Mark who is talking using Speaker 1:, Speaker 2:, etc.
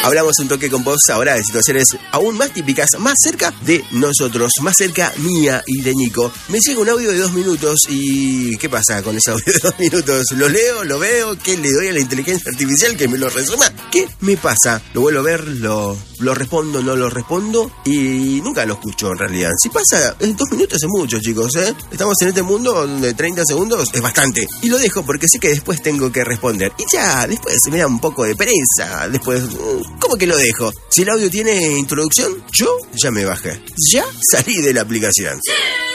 Speaker 1: Hablamos un toque con vos ahora de situaciones aún más típicas, más cerca de nosotros, más cerca mía y de Nico. Me llega un audio de 2 minutos y... ¿qué pasa con ese audio de 2 minutos? ¿Lo leo? ¿Lo veo? ¿Qué le doy a la inteligencia artificial que me lo resuma? ¿Qué me pasa? ¿Lo vuelvo a ver? ¿Lo respondo? ¿No lo respondo? Y nunca lo escucho en realidad. Si pasa, 2 minutos es mucho, chicos, ¿eh? Estamos en este mundo donde 30 segundos es bastante. Y lo dejo porque sé que después tengo que responder. Y ya, después se me da un poco de pereza. Después, ¿cómo que lo dejo? Si el audio tiene introducción, yo ya me bajé. Ya salí de la aplicación.